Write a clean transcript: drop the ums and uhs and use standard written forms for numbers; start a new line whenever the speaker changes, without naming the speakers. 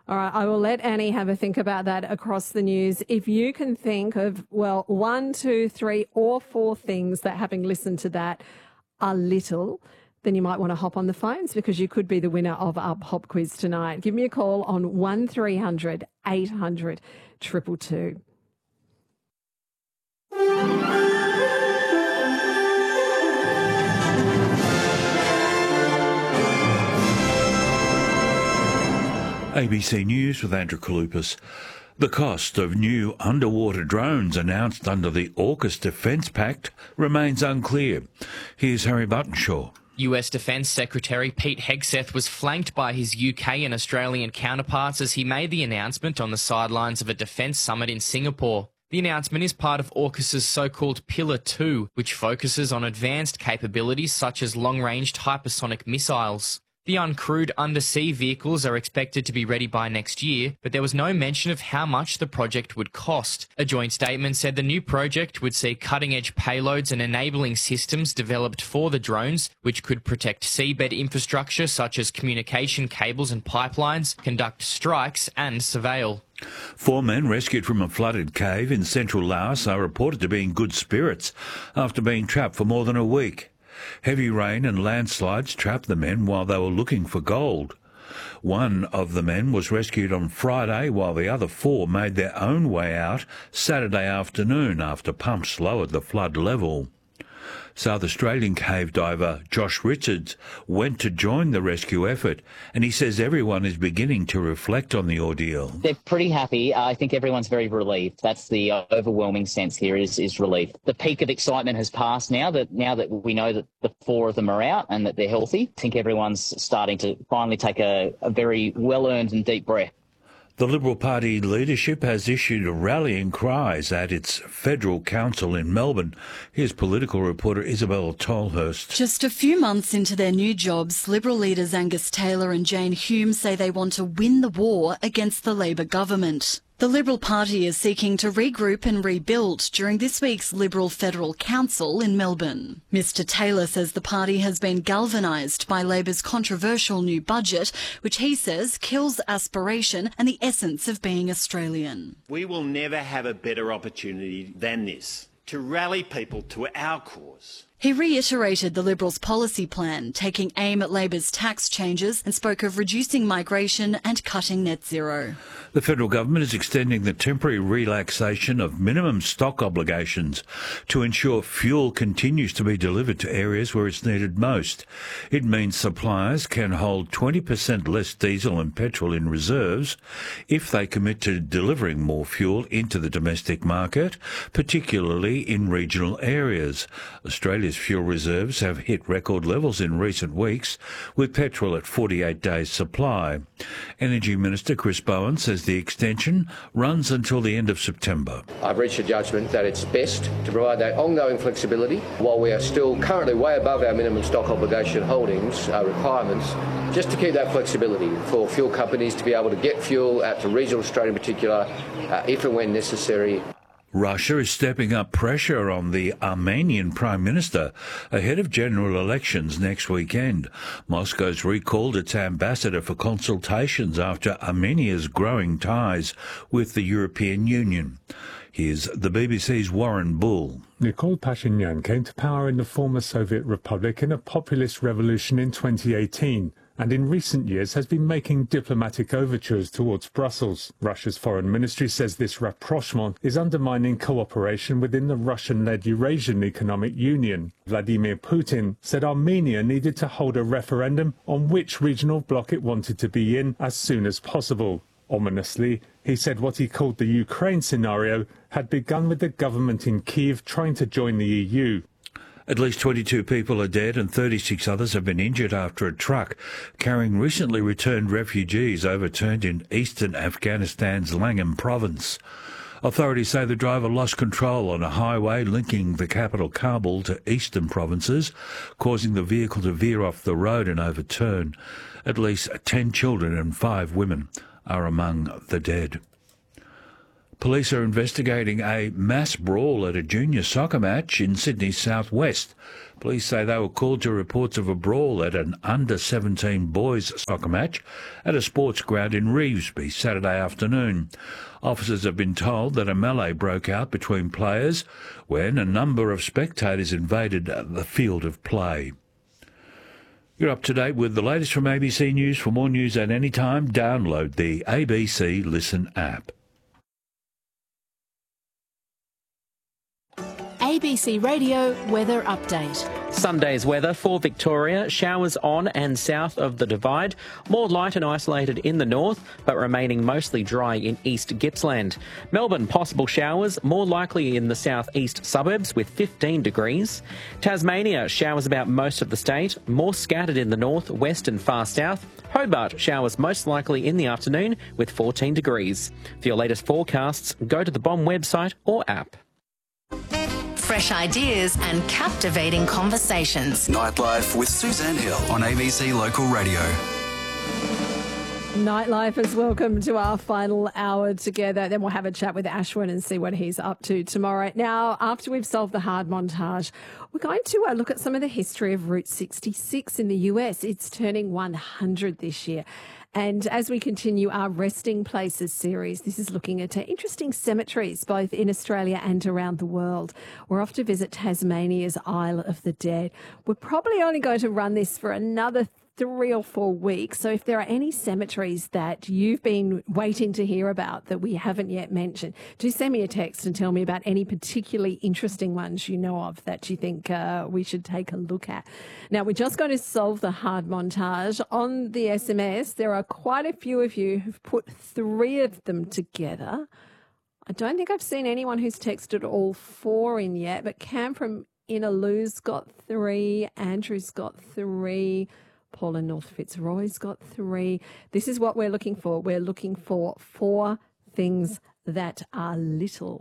All right, I will let Annie have a think about that across the news. If you can think of, well, 1, 2, 3 or 4 things that, having listened to that, are little, then you might want to hop on the phones because you could be the winner of our pop quiz tonight. Give me a call on 1300 800 222.
ABC News with Andrew Kalupas. The cost of new underwater drones announced under the AUKUS Defence Pact remains unclear. Here's Harry Buttonshaw.
US Defence Secretary Pete Hegseth was flanked by his UK and Australian counterparts as he made the announcement on the sidelines of a defence summit in Singapore. The announcement is part of AUKUS's so-called Pillar 2, which focuses on advanced capabilities such as long-range hypersonic missiles. The uncrewed undersea vehicles are expected to be ready by next year, but there was no mention of how much the project would cost. A joint statement said the new project would see cutting-edge payloads and enabling systems developed for the drones, which could protect seabed infrastructure such as communication cables and pipelines, conduct strikes and surveil.
4 men rescued from a flooded cave in central Laos are reported to be in good spirits after being trapped for more than a week. Heavy rain and landslides trapped the men while they were looking for gold. One of the men was rescued on Friday while the other 4 made their own way out Saturday afternoon after pumps lowered the flood level. South Australian cave diver Josh Richards went to join the rescue effort, and he says everyone is beginning to reflect on the ordeal.
They're pretty happy. I think everyone's very relieved. That's the overwhelming sense here is relief. The peak of excitement has passed now that we know that the 4 of them are out and that they're healthy. I think everyone's starting to finally take a very well-earned and deep breath.
The Liberal Party leadership has issued rallying cries at its federal council in Melbourne. Here's political reporter Isabel Tolhurst.
Just a few months into their new jobs, Liberal leaders Angus Taylor and Jane Hume say they want to win the war against the Labor government. The Liberal Party is seeking to regroup and rebuild during this week's Liberal Federal Council in Melbourne. Mr Taylor says the party has been galvanised by Labor's controversial new budget, which he says kills aspiration and the essence of being Australian.
We will never have a better opportunity than this to rally people to our cause.
He reiterated the Liberals' policy plan, taking aim at Labor's tax changes, and spoke of reducing migration and cutting net zero.
The federal government is extending the temporary relaxation of minimum stock obligations to ensure fuel continues to be delivered to areas where it's needed most. It means suppliers can hold 20% less diesel and petrol in reserves if they commit to delivering more fuel into the domestic market, particularly in regional areas. Australia's fuel reserves have hit record levels in recent weeks, with petrol at 48 days' supply. Energy Minister Chris Bowen says the extension runs until the end of September.
I've reached a judgment that it's best to provide that ongoing flexibility while we are still currently way above our minimum stock obligation holdings requirements, just to keep that flexibility for fuel companies to be able to get fuel out to regional Australia in particular, if and when necessary.
Russia is stepping up pressure on the Armenian Prime Minister ahead of general elections next weekend. Moscow's recalled its ambassador for consultations after Armenia's growing ties with the European Union. Here's the BBC's Warren Bull.
Nikol Pashinyan came to power in the former Soviet Republic in a populist revolution in 2018. And in recent years has been making diplomatic overtures towards Brussels. Russia's foreign ministry says this rapprochement is undermining cooperation within the Russian-led Eurasian Economic Union. Vladimir Putin said Armenia needed to hold a referendum on which regional bloc it wanted to be in as soon as possible. Ominously, he said what he called the Ukraine scenario had begun with the government in Kyiv trying to join the EU.
At least 22 people are dead and 36 others have been injured after a truck carrying recently returned refugees overturned in eastern Afghanistan's Langam province. Authorities say the driver lost control on a highway linking the capital Kabul to eastern provinces, causing the vehicle to veer off the road and overturn. At least 10 children and 5 women are among the dead. Police are investigating a mass brawl at a junior soccer match in Sydney's southwest. Police say they were called to reports of a brawl at an under-17 boys soccer match at a sports ground in Revesby Saturday afternoon. Officers have been told that a melee broke out between players when a number of spectators invaded the field of play. You're up to date with the latest from ABC News. For more news at any time, download the ABC Listen app.
ABC Radio Weather Update.
Sunday's weather for Victoria, showers on and south of the Divide, more light and isolated in the north, but remaining mostly dry in East Gippsland. Melbourne, possible showers, more likely in the southeast suburbs with 15 degrees. Tasmania, showers about most of the state, more scattered in the north, west and far south. Hobart, showers most likely in the afternoon with 14 degrees. For your latest forecasts, go to the BOM website or app.
Fresh ideas and captivating conversations.
Nightlife with Suzanne Hill on ABC Local Radio.
Nightlife is welcome to our final hour together. Then we'll have a chat with Ashwin and see what he's up to tomorrow. Now, after we've solved the hard montage, we're going to look at some of the history of Route 66 in the US. It's turning 100 this year. And as we continue our Resting Places series, this is looking at interesting cemeteries, both in Australia and around the world. We're off to visit Tasmania's Isle of the Dead. We're probably only going to run this for another 3 or 4 weeks. So if there are any cemeteries that you've been waiting to hear about that we haven't yet mentioned, do send me a text and tell me about any particularly interesting ones you know of that you think we should take a look at. Now, we're just going to solve the hard montage. On the SMS, there are quite a few of you who've put 3 of them together. I don't think I've seen anyone who's texted all 4 in yet, but Cam from Inaloo's got 3, Andrew's got 3, Paul in North Fitzroy's got 3. This is what we're looking for. We're looking for 4 things that are little.